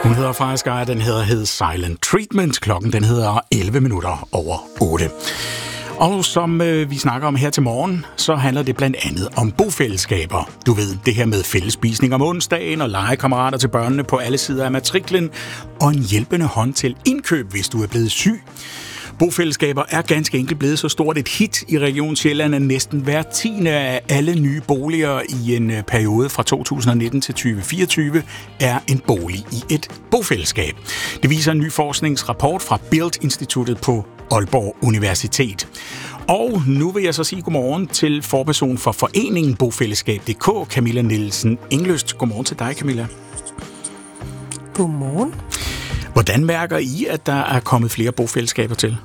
Hun hedder Freja Skyer, den hedder Silent Treatment. Klokken den hedder 11 minutter over 8. Og som vi snakker om her til morgen, så handler det blandt andet om bofællesskaber. Du ved, det her med fællesspisning om onsdagen og legekammerater til børnene på alle sider af matriklen og en hjælpende hånd til indkøb, hvis du er blevet syg. Bofællesskaber er ganske enkelt blevet så stort et hit i Region Sjælland, at næsten hver 10. af alle nye boliger i en periode fra 2019 til 2024 er en bolig i et bofællesskab. Det viser en ny forskningsrapport fra Build-instituttet på Aalborg Universitet. Og nu vil jeg så sige godmorgen til forperson for foreningen Bofællesskab.dk, Camilla Nielsen Engløst. Godmorgen til dig, Camilla. Godmorgen. Hvordan mærker I, at der er kommet flere bofællesskaber til?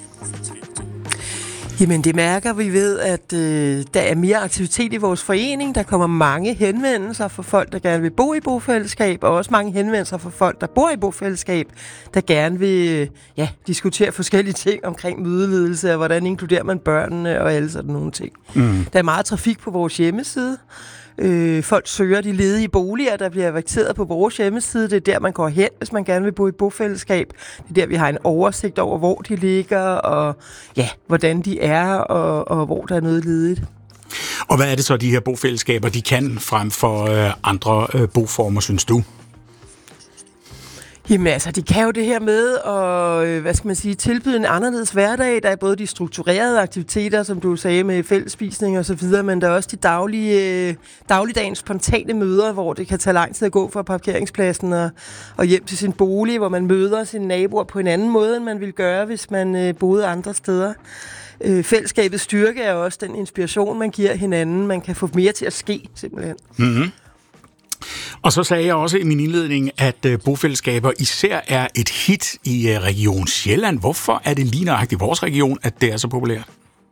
Jamen det mærker vi ved, at der er mere aktivitet i vores forening. Der kommer mange henvendelser fra folk, der gerne vil bo i bofællesskab, og også mange henvendelser fra folk, der bor i bofællesskab, der gerne vil diskutere forskellige ting omkring mødeledelse, og hvordan inkluderer man børnene og alle sådan nogle ting. Der er meget trafik på vores hjemmeside. Folk søger de ledige boliger, der bliver adverteret på vores hjemmeside. Det er der, man går hen, hvis man gerne vil bo i bofællesskab. Det er der, vi har en oversigt over, hvor de ligger, og hvordan de er, og hvor der er noget ledigt. Og hvad er det så, de her bofællesskaber, de kan frem for andre boformer, synes du? Jamen altså, de kan jo det her med at, tilbyde en anderledes hverdag. Der er både de strukturerede aktiviteter, som du sagde, med fællesspisning og så videre, men der er også de dagligdagens spontane møder, hvor det kan tage lang tid at gå fra parkeringspladsen og hjem til sin bolig, hvor man møder sine naboer på en anden måde, end man ville gøre, hvis man boede andre steder. Fællesskabets styrke er også den inspiration, man giver hinanden. Man kan få mere til at ske, simpelthen. Mm-hmm. Og så sagde jeg også i min indledning, at bofællesskaber især er et hit i Region Sjælland. Hvorfor er det lige nøjagtigt i vores region, at det er så populært?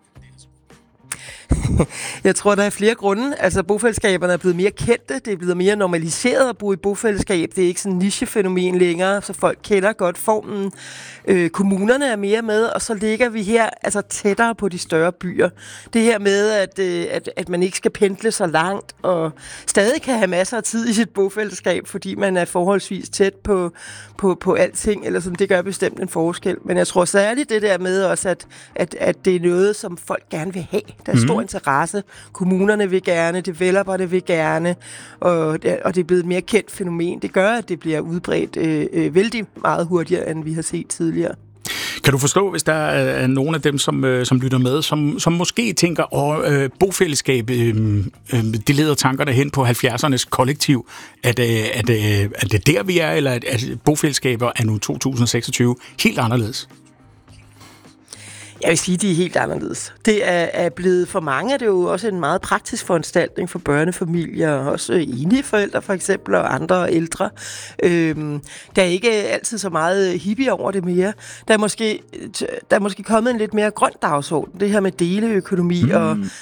Jeg tror, der er flere grunde. Altså, bofællesskaberne er blevet mere kendte. Det er blevet mere normaliseret at bo i bofællesskab. Det er ikke sådan en nichefænomen længere, så folk kender godt formen. Kommunerne er mere med, og så ligger vi her altså tættere på de større byer. Det her med, at man ikke skal pendle så langt, og stadig kan have masser af tid i sit bofællesskab, fordi man er forholdsvis tæt på alting, eller sådan, det gør bestemt en forskel. Men jeg tror særligt det der med også, at det er noget, som folk gerne vil have. Der er stor interesse. Kommunerne vil gerne, developerne vil gerne, og det er blevet et mere kendt fænomen. Det gør, at det bliver udbredt vældig meget hurtigere, end vi har set tidligere. Kan du forstå, hvis der er nogle af dem, som lytter med, som måske tænker, bofællesskab, det leder tankerne hen på 70'ernes kollektiv. Er det der, vi er, eller at bofællesskaber er nu 2026 helt anderledes? Jeg vil sige, at de er helt anderledes. Det er blevet for mange, er det jo også en meget praktisk foranstaltning for børnefamilier, også enlige forældre for eksempel, og andre ældre. Der er ikke altid så meget hippie over det mere. Der er måske kommet en lidt mere grøn dagsorden. Det her med deleøkonomi og